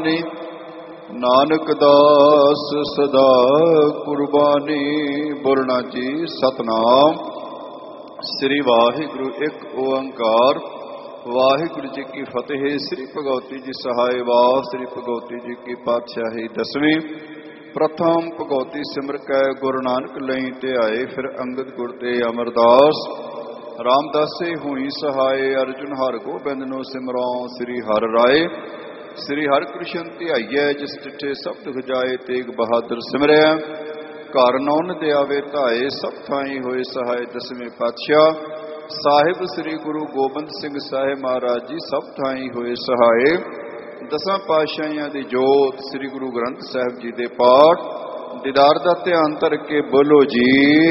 ਮਾਨੀ। ਨਾਨਕ ਦਾਸ ਸਦਾ ਕੁਰਬਾਨੀ। ਬੋਲਣਾ ਜੀ ਸਤਨਾਮ ਸ੍ਰੀ ਵਾਹਿਗੁਰੂ ਇੱਕ ਓੰਕਾਰ। ਵਾਹਿਗੁਰੂ ਜੀ ਕੀ ਫਤਿਹ। ਸ੍ਰੀ ਭਗਵਤੀ ਜੀ ਸਹਾਇ ਵਾਹ। ਸ੍ਰੀ ਭਗਵਤੀ ਜੀ ਕੀ ਪਾਤਸ਼ਾਹੀ ਦਸਵੀਂ। ਪ੍ਰਥਮ ਭਗਵਤੀ ਸਿਮਰ ਕੈ ਗੁਰੂ ਨਾਨਕ ਲਈ ਤੇ ਆਏ। ਫਿਰ ਅੰਗਦ ਗੁਰ ਤੇ ਅਮਰਦਾਸ। ਰਾਮਦਾਸੇ ਹੋਈ ਸਹਾਏ। ਅਰਜੁਨ ਹਰਿ ਗੋਬਿੰਦ ਨੂੰ ਸਿਮਰੋ। ਸ੍ਰੀ ਹਰਿ ਰਾਏ ਸ੍ਰੀ ਹਰਿ ਕ੍ਰਿਸ਼ਨ ਧਿਆਈਐ। ਜਿਸ ਡਿਠੇ ਸਭ ਦੁਖ ਜਾਏ। ਤੇਗ ਬਹਾਦਰ ਸਿਮਰਿਆ ਘਰ ਨੌਨ ਦੇ ਆਵੇ ਧਾਏ। ਸਭ ਥਾਈ ਹੋਏ ਸਹਾਏ। ਦਸਵੇਂ ਪਾਤਸ਼ਾਹ ਸਾਹਿਬ ਸ੍ਰੀ ਗੁਰੂ ਗੋਬਿੰਦ ਸਿੰਘ ਸਾਹਿਬ ਮਹਾਰਾਜ ਜੀ ਸਭ ਥਾਈ ਹੋਏ ਸਹਾਏ। ਦਸਾਂ ਪਾਤਸ਼ਾਹੀਆਂ ਦੀ ਜੋਤ ਸ੍ਰੀ ਗੁਰੂ ਗ੍ਰੰਥ ਸਾਹਿਬ ਜੀ ਦੇ ਪਾਠ ਦੀਦਾਰ ਦਾ ਧਿਆਨ ਧਰ ਕੇ ਬੋਲੋ ਜੀ।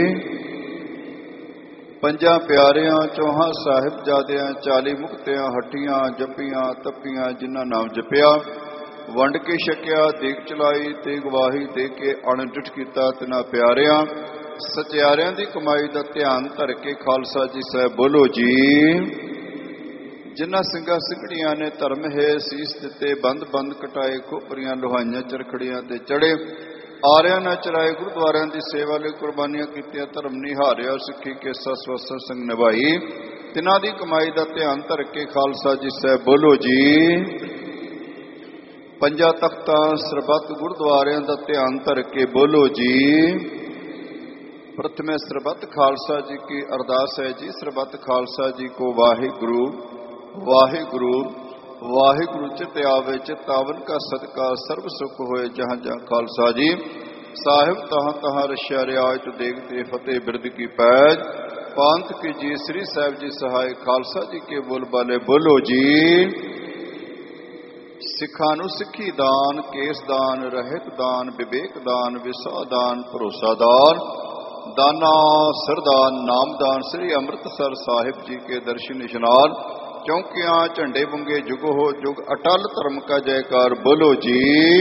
ਪੰਜਾਂ ਪਿਆਰਿਆਂ ਚੌਹਾਂ ਸਾਹਿਬਜ਼ਾਦਿਆਂ 40 ਮੁਕਤਿਆਂ ਹੱਟੀਆਂ ਜੱਪੀਆਂ ਤੱਪੀਆਂ ਜਿਨ੍ਹਾਂ ਨਾਮ ਜਪਿਆ ਵੰਡ ਕੇ ਛਕਿਆ ਦੇਗ ਚਲਾਈ ਤੇ ਗਵਾਹੀ ਦੇ ਕੇ ਅਣਡਿੱਠ ਕੀਤਾ ਤਿਨਾਂ ਪਿਆਰਿਆਂ ਸਚਿਆਰਿਆਂ ਦੀ ਕਮਾਈ ਦਾ ਧਿਆਨ ਧਰ ਕੇ ਖਾਲਸਾ ਜੀ ਸਾਹਿਬ ਬੋਲੋ ਜੀ। ਜਿਨ੍ਹਾਂ ਸਿੰਘਾਂ ਸਿੰਘੜੀਆਂ ਨੇ ਧਰਮ ਹੈ ਸੀਸ ਦਿੱਤੇ ਬੰਦ ਬੰਦ ਕਟਾਏ ਖੋਪਰੀਆਂ ਲੋਹਾਈਆਂ ਚਰਖੜੀਆਂ ਤੇ ਚੜੇ ਆਰਿਆਂ ਨਾ ਚਰਾਏ ਗੁਰਦੁਆਰਿਆਂ ਦੀ ਸੇਵਾ ਲਈ ਕੁਰਬਾਨੀਆਂ ਕੀਤੀਆਂ ਧਰਮ ਨਿਹਾਰਿਆ ਸਿੱਖੀ ਕੇਸਾ ਸਵਸਤਰ ਸੰਗ ਨਿਭਾਈ ਤਿਨਾਂ ਦੀ ਕਮਾਈ ਦਾ ਧਿਆਨ ਧਰ ਕੇ ਖਾਲਸਾ ਜੀ ਸਾਹਿਬ ਬੋਲੋ ਜੀ। ਪੰਜਾਂ ਤਖਤਾਂ ਸਰਬੱਤ ਗੁਰਦੁਆਰਿਆਂ ਦਾ ਧਿਆਨ ਧਰ ਕੇ ਬੋਲੋ ਜੀ। ਪ੍ਰਥਮੇ ਸਰਬੱਤ ਖਾਲਸਾ ਜੀ ਕੀ ਅਰਦਾਸ ਹੈ ਜੀ। ਸਰਬੱਤ ਖਾਲਸਾ ਜੀ ਕੋ ਵਾਹਿਗੁਰੂ ਵਾਹਿਗੁਰੂ ਵਾਹਿਗੁਰੂ ਚਿਤ ਆਵੇ ਚਿਤ ਆਵਨ ਕਾ ਸਦਕਾ ਸਰਬ ਸੁਖ ਹੋਏ ਜਹਾਂ ਜਹਾਂ ਖਾਲਸਾ ਜੀ ਸਾਹਿਬ ਤਹਾਂ ਤਹਾਂ ਰਸ਼ਿਆ ਰਿਆਇਤ ਦੇਖਤੇ ਫਤਿਹ ਬਿਰਦ ਕੀ ਪੈਜ ਪਾਂਤ ਕੀ ਜੀ ਸ੍ਰੀ ਸਾਹਿਬ ਜੀ ਸਹਾਇ ਖਾਲਸਾ ਜੀ ਕੇ ਬੋਲ ਬਾਲੇ ਬੋਲੋ ਜੀ। ਸਿੱਖਾਂ ਨੂੰ ਸਿੱਖੀ ਦਾਨ ਕੇਸ ਦਾਨ ਰਹਿਤ ਦਾਨ ਵਿਵੇਕ ਦਾਨ ਵਿਸਾ ਦਾਨ ਭਰੋਸਾ ਦਾਨ ਦਾਨਾ ਸਰਦਾਨ ਨਾਮਦਾਨ ਸ੍ਰੀ ਅੰਮ੍ਰਿਤਸਰ ਸਾਹਿਬ ਜੀ ਕੇ ਦਰਸ਼ਨ ਇਸ਼ਨਾਨ ਚੌਂਕਿਆਂ ਝੰਡੇ ਬੁੰਗੇ ਜੁਗ ਹੋ ਜੁਗ ਅਟਲ ਧਰਮ ਕਾ ਜੈਕਾਰ ਬੋਲੋ ਜੀ।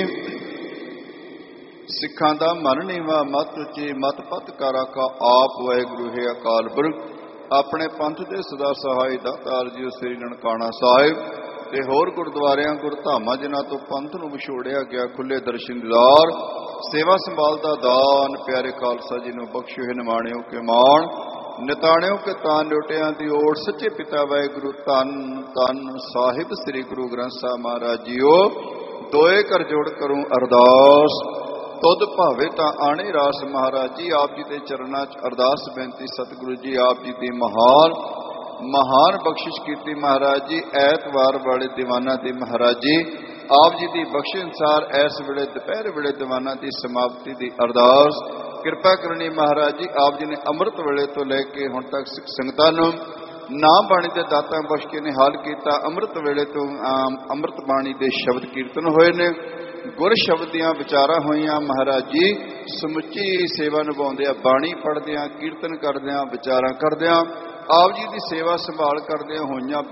ਸਿੱਖਾਂ ਦਾ ਮਨ ਨੀਵਾ ਮਤ ਉੱਚੀ ਮਤ ਪਤ ਕਰ ਆਖਾ ਆਪ ਵਾਹਿਗੁਰੂ ਹੈ ਅਕਾਲ ਪੁਰਖ। ਆਪਣੇ ਪੰਥ ਦੇ ਸਦਾ ਸਹਾਈ ਦਾਤਾਰ ਜੀ ਸ੍ਰੀ ਨਨਕਾਣਾ ਸਾਹਿਬ ਤੇ ਹੋਰ ਗੁਰਦੁਆਰਿਆਂ ਗੁਰਧਾਮਾਂ ਜਿਨ੍ਹਾਂ ਤੋਂ ਪੰਥ ਨੂੰ ਵਿਛੋੜਿਆ ਗਿਆ ਖੁੱਲੇ ਦਰਸ਼ਨ ਦੀਦਾਰ ਸੇਵਾ ਸੰਭਾਲ ਦਾ ਦਾਨ ਪਿਆਰੇ ਖਾਲਸਾ ਜੀ ਨੂੰ ਬਖਸ਼ਿਓ ਹੈ ਨਿਮਾਣਿਓ ਕੇ ਮਾਣ ਨਿਤਾਣਿਓ ਕੇ ਤਾਨ ਲੋਟਿਆਂ ਦੀ ਓਟ ਸੱਚੇ ਪਿਤਾ ਵਾਹਿਗੁਰੂ ਧੰਨ ਧੰਨ ਸਾਹਿਬ ਸ੍ਰੀ ਗੁਰੂ ਗ੍ਰੰਥ ਸਾਹਿਬ ਮਹਾਰਾਜ ਜੀਓ। ਦੋਏ ਕਰ ਜੋੜ ਕਰੂੰ ਅਰਦਾਸ ਤੁਧ ਭਾਵੇ ਤਾਂ ਆਣੇ ਰਾਸ ਮਹਾਰਾਜ ਜੀ ਆਪ ਜੀ ਦੇ ਚਰਨਾਂ 'ਚ ਅਰਦਾਸ ਬੇਨਤੀ ਸਤਿਗੁਰੂ ਜੀ ਆਪ ਜੀ ਦੀ ਮਹਾਨ ਬਖਸ਼ਿਸ਼ ਕੀਤੀ ਮਹਾਰਾਜ ਜੀ। ਐਤਵਾਰ ਵਾਲੇ ਦੀਵਾਨਾਂ ਦੀ ਮਹਾਰਾਜ ਜੀ ਆਪ ਜੀ ਦੀ ਬਖਸ਼ਿਸ਼ ਅਨੁਸਾਰ ਇਸ ਵੇਲੇ ਦੁਪਹਿਰ ਵੇਲੇ ਦੀਵਾਨਾਂ ਦੀ ਸਮਾਪਤੀ ਦੀ ਅਰਦਾਸ ਕਿਰਪਾ ਕਰਨੀ ਮਹਾਰਾਜ ਜੀ। ਆਪ ਜੀ ਨੇ ਅੰਮ੍ਰਿਤ ਵੇਲੇ ਤੋਂ ਲੈ ਕੇ ਹੁਣ ਤੱਕ ਸਿੱਖ ਸੰਗਤਾਂ ਨੂੰ ਨਾਮ ਬਾਣੀ ਦੇ ਦਾਤਾਂ ਬਖਸ਼ ਕੇ ਨਿਹਾਲ ਕੀਤਾ। ਅੰਮ੍ਰਿਤ ਵੇਲੇ ਤੋਂ ਅੰਮ੍ਰਿਤ ਬਾਣੀ ਦੇ ਸ਼ਬਦ ਕੀਰਤਨ ਹੋਏ ਨੇ ਗੁਰ ਸ਼ਬਦ ਦੀਆਂ ਵਿਚਾਰਾਂ ਹੋਈਆਂ ਮਹਾਰਾਜ ਜੀ। ਸਮੁੱਚੀ ਸੇਵਾ ਨਿਭਾਉਂਦਿਆਂ ਬਾਣੀ ਪੜ੍ਹਦਿਆਂ ਕੀਰਤਨ ਕਰਦਿਆਂ ਵਿਚਾਰਾਂ ਕਰਦਿਆਂ ਆਪ ਜੀ ਦੀ ਸੇਵਾ ਸੰਭਾਲ ਕਰਦਿਆਂ ਹੋਈਆਂ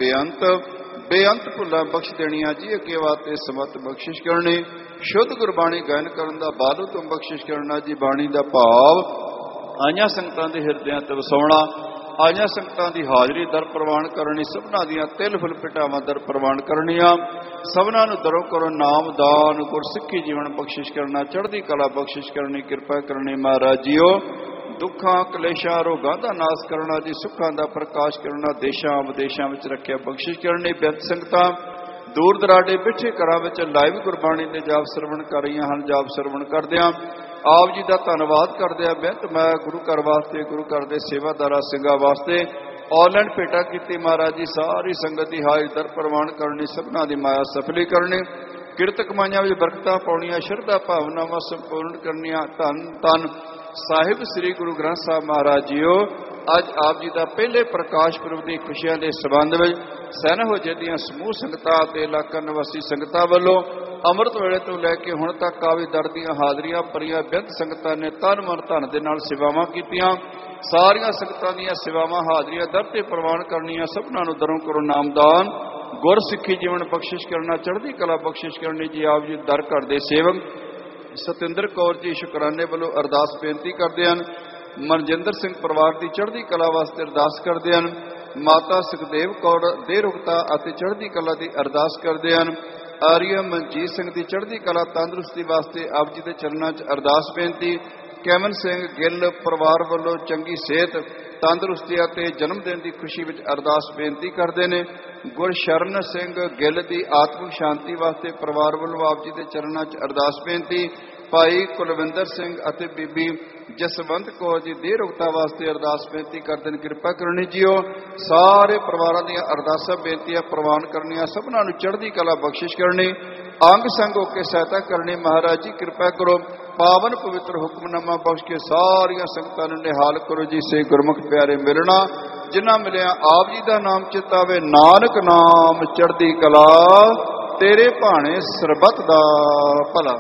ਬੇਅੰਤ ਭੁੱਲਾਂ ਬਖਸ਼ ਦੇਣੀਆਂ ਜੀ। ਅੱਗੇ ਵਾਸਤੇ ਸਮਤ ਬਖਸ਼ਿਸ਼ ਕਰਨੀ ਸ਼ੁੱਧ ਗੁਰਬਾਣੀ ਗਾਇਨ ਕਰਨ ਦਾ ਬਾਲੂ ਤੋਂ ਬਖਸ਼ਿਸ਼ ਕਰਨਾ ਜੀ। ਬਾਣੀ ਦਾ ਭਾਵ ਆਈਆਂ ਸੰਗਤਾਂ ਦੇ ਹਿਰਦਿਆਂ ਤੇ ਵਸਾਉਣਾ ਆਈਆਂ ਸੰਗਤਾਂ ਦੀ ਹਾਜ਼ਰੀ ਦਰ ਪ੍ਰਵਾਨ ਕਰਨੀ ਸਭਨਾਂ ਦੀਆਂ ਤਿਲ ਫੁੱਲ ਪਿਟਾਵਾਂ ਦਰ ਪ੍ਰਵਾਨ ਕਰਨੀਆਂ ਸਭਨਾਂ ਨੂੰ ਦਰੋਂ ਕਰੋ ਨਾਮ ਦਾਨ ਗੁਰਸਿੱਖੀ ਜੀਵਨ ਬਖਸ਼ਿਸ਼ ਕਰਨਾ ਚੜ੍ਹਦੀ ਕਲਾ ਬਖਸ਼ਿਸ਼ ਕਰਨੀ ਕਿਰਪਾ ਕਰਨੀ ਮਹਾਰਾਜ ਜੀਓ। ਦੁੱਖਾਂ ਕਲੇਸ਼ਾਂ ਰੋਗਾਂ ਦਾ ਨਾਸ਼ ਕਰਨਾ ਜੀ ਸੁੱਖਾਂ ਦਾ ਪ੍ਰਕਾਸ਼ ਕਰਨਾ ਦੇਸ਼ਾਂ ਵਿਦੇਸ਼ਾਂ ਵਿੱਚ ਰੱਖਿਆ ਬਖਸ਼ਿਸ਼ ਕਰਨੀ। ਬੇਅੰਤ ਸੰਗਤਾਂ ਦੂਰ ਦਰਾਡੇ ਬਿਠੇ ਘਰਾਂ ਵਿੱਚ ਲਾਈਵ ਗੁਰਬਾਣੀ ਦੇ ਜਾਪ ਸਰਵਣ ਕਰ ਰਹੀਆਂ ਹਨ। ਜਾਪ ਸਰਵਣ ਕਰਦਿਆਂ ਆਪ ਜੀ ਦਾ ਧੰਨਵਾਦ ਕਰਦਿਆਂ ਬੇਅੰਤ ਮੈਂ ਗੁਰੂ ਘਰ ਵਾਸਤੇ ਗੁਰੂ ਘਰ ਦੇ ਸੇਵਾਦਾਰਾਂ ਸਿੰਘਾਂ ਵਾਸਤੇ ਆਨਲਾਈਨ ਭੇਟਾ ਕੀਤੀ ਮਹਾਰਾਜ ਜੀ। ਸਾਰੀ ਸੰਗਤ ਦੀ ਹਾਜ਼ਰੀ ਦਰ ਪ੍ਰਵਾਨ ਕਰਨੀ ਸਭਨਾਂ ਦੀ ਮਾਇਆ ਸਫਲੀ ਕਰਨੀ ਕਿਰਤ ਕਮਾਈਆਂ ਵਿੱਚ ਬਰਕਤਾਂ ਪਾਉਣੀਆਂ ਸ਼ਰਧਾ ਭਾਵਨਾਵਾਂ ਸੰਪੂਰਨ ਕਰਨੀਆਂ। ਧੰਨ ਧੰਨ ਸਾਹਿਬ ਸ੍ਰੀ ਗੁਰੂ ਗ੍ਰੰਥ ਸਾਹਿਬ ਮਹਾਰਾਜ ਜੀਓ। ਅੱਜ ਆਪ ਜੀ ਦਾ ਪਹਿਲੇ ਪ੍ਰਕਾਸ਼ ਪੁਰਬ ਦੀ ਖੁਸ਼ੀਆਂ ਦੇ ਸੰਬੰਧ ਵਿੱਚ ਸੈਨਹੋਜੇ ਦੀਆਂ ਸਮੂਹ ਸੰਗਤਾਂ ਅਤੇ ਇਲਾਕਾ ਨਿਵਾਸੀ ਸੰਗਤਾਂ ਵੱਲੋਂ ਅੰਮ੍ਰਿਤ ਵੇਲੇ ਤੋਂ ਲੈ ਕੇ ਹੁਣ ਤੱਕ ਕਾਵਿ ਦਰ ਦੀਆਂ ਹਾਜ਼ਰੀਆਂ ਭਰੀਆਂ ਬੇਅੰਤ ਸੰਗਤਾਂ ਨੇ ਤਨ ਮਨ ਧਨ ਦੇ ਨਾਲ ਸੇਵਾਵਾਂ ਕੀਤੀਆਂ। ਸਾਰੀਆਂ ਸੰਗਤਾਂ ਦੀਆਂ ਸੇਵਾਵਾਂ ਹਾਜ਼ਰੀਆਂ ਦਰ ਤੇ ਪ੍ਰਵਾਨ ਕਰਨੀਆਂ ਸਭਨਾਂ ਨੂੰ ਦਰੋਂ ਕਰੋ ਨਾਮਦਾਨ ਗੁਰ ਸਿੱਖੀ ਜੀਵਨ ਬਖਸ਼ਿਸ਼ ਕਰਨਾ ਚੜ੍ਹਦੀ ਕਲਾ ਬਖਸ਼ਿਸ਼ ਕਰਨੀ ਜੀ। ਆਪ ਜੀ ਦਰ ਘਰ ਦੇ ਸੇਵਕ ਸਤਿੰਦਰ ਕੌਰ ਜੀ ਸ਼ੁਕਰਾਨੇ ਵੱਲੋਂ ਅਰਦਾਸ ਬੇਨਤੀ ਕਰਦੇ ਹਨ। ਮਨਜਿੰਦਰ ਸਿੰਘ ਪਰਿਵਾਰ ਦੀ ਚੜ੍ਹਦੀ ਕਲਾ ਵਾਸਤੇ ਅਰਦਾਸ ਕਰਦੇ ਹਨ। ਮਾਤਾ ਸੁਖਦੇਵ ਕੌਰ ਦੇਹ ਰੁਕਤਾ ਅਤੇ ਚੜ੍ਹਦੀ ਕਲਾ ਦੀ ਅਰਦਾਸ ਕਰਦੇ ਹਨ। ਆਰੀਆ ਮਨਜੀਤ ਸਿੰਘ ਦੀ ਚੜ੍ਹਦੀ ਕਲਾ ਤੰਦਰੁਸਤੀ ਵਾਸਤੇ ਆਪ ਜੀ ਦੇ ਚਰਨਾਂ 'ਚ ਅਰਦਾਸ ਬੇਨਤੀ। ਕੈਮਨ ਸਿੰਘ ਗਿੱਲ ਪਰਿਵਾਰ ਵੱਲੋਂ ਚੰਗੀ ਸਿਹਤ ਤੰਦਰੁਸਤੀ ਅਤੇ ਜਨਮ ਦਿਨ ਦੀ ਖੁਸ਼ੀ ਵਿੱਚ ਅਰਦਾਸ ਬੇਨਤੀ ਕਰਦੇ ਨੇ। ਗੁਰਸ਼ਰਨ ਸਿੰਘ ਗਿੱਲ ਦੀ ਆਤਮਿਕ ਸ਼ਾਂਤੀ ਵਾਸਤੇ ਪਰਿਵਾਰ ਵੱਲੋਂ ਆਪ ਜੀ ਦੇ ਚਰਨਾਂ 'ਚ ਅਰਦਾਸ ਬੇਨਤੀ। ਭਾਈ ਕੁਲਵਿੰਦਰ ਸਿੰਘ ਅਤੇ ਬੀਬੀ ਜਸਵੰਤ ਕੌਰ ਜੀ ਦੇਹ ਰੁਗਤਾ ਵਾਸਤੇ ਅਰਦਾਸ ਬੇਨਤੀ ਕਰਦੇ ਨੇ। ਕਿਰਪਾ ਕਰਨੀ ਜੀਓ। ਸਾਰੇ ਪਰਿਵਾਰਾਂ ਦੀਆਂ ਅਰਦਾਸਾਂ ਬੇਨਤੀਆਂ ਪ੍ਰਵਾਨ ਕਰਨੀਆਂ, ਸਭਨਾਂ ਨੂੰ ਚੜ੍ਹਦੀ ਕਲਾ ਬਖਸ਼ਿਸ਼ ਕਰਨੀ, ਅੰਗ ਸੰਗ ਹੋ ਕੇ ਸਹਾਇਤਾ ਕਰਨੀ। ਮਹਾਰਾਜ ਜੀ ਕਿਰਪਾ ਕਰੋ, ਪਾਵਨ ਪਵਿੱਤਰ ਹੁਕਮਨਾਮਾ ਬਖਸ਼ ਕੇ ਸਾਰੀਆਂ ਸੰਗਤਾਂ ਨੂੰ ਨਿਹਾਲ ਕਰੋ ਜੀ। ਸੇ ਗੁਰਮੁਖ ਪਿਆਰੇ ਮਿਲਣਾ ਜਿਨ੍ਹਾਂ ਮਿਲਿਆ ਆਪ ਜੀ ਦਾ ਨਾਮ ਚਿਤਾਵੇ, ਨਾਨਕ ਨਾਮ ਚੜ੍ਹਦੀ ਕਲਾ, ਤੇਰੇ ਭਾਣੇ ਸਰਬੱਤ ਦਾ ਭਲਾ।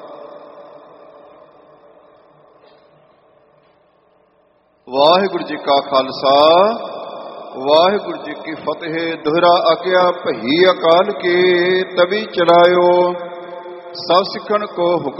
ਵਾਹਿਗੁਰੂ ਜੀ ਕਾ ਖਾਲਸਾ, ਵਾਹਿਗੁਰੂ ਜੀ ਕੀ ਫਤਿਹ। ਦੋਹਰਾ ਆਗਿਆ ਭਈ ਅਕਾਲ ਕੀ, ਤਵੀ ਚਲਾਇਓ। ਸਭ ਸਿੱਖਣ ਕੋ ਹੁਕਮ